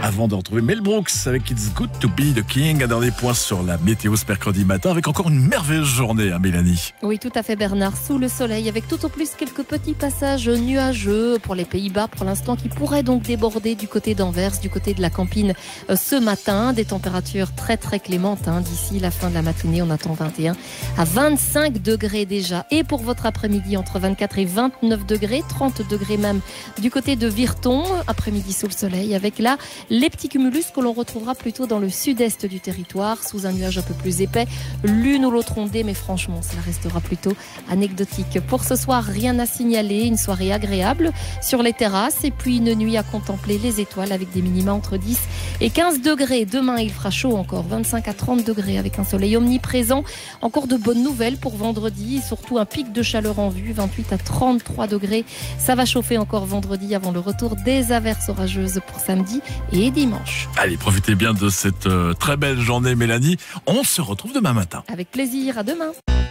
Avant de retrouver Mel Brooks avec It's Good to Be the King, un dernier point sur la météo ce mercredi matin avec encore une merveilleuse journée, hein, Mélanie. Oui, tout à fait Bernard, sous le soleil avec tout au plus quelques petits passages nuageux pour les Pays-Bas pour l'instant qui pourraient donc déborder du côté d'Anvers, du côté de la Campine ce matin. Des températures très très clémentes d'ici la fin de la matinée, on attend 21 à 25 degrés déjà. Et pour votre après-midi entre 24 et 29 degrés, 30 degrés même du côté de Virton, après-midi sous le soleil avec là les petits cumulus que l'on retrouvera plutôt dans le sud-est du territoire, sous un nuage un peu plus épais, l'une ou l'autre ondée, mais franchement, cela restera plutôt anecdotique. Pour ce soir, rien à signaler, une soirée agréable sur les terrasses et puis une nuit à contempler les étoiles avec des minima entre 10 et 15 degrés. Demain, il fera chaud encore, 25 à 30 degrés avec un soleil omniprésent. Encore de bonnes nouvelles pour vendredi, et surtout un pic de chaleur en vue, 28 à 33 degrés. Ça va chauffer encore vendredi avant le retour des averses orageuses pour samedi et dimanche. Allez, profitez bien de cette très belle journée, Mélanie. On se retrouve demain matin. Avec plaisir, à demain.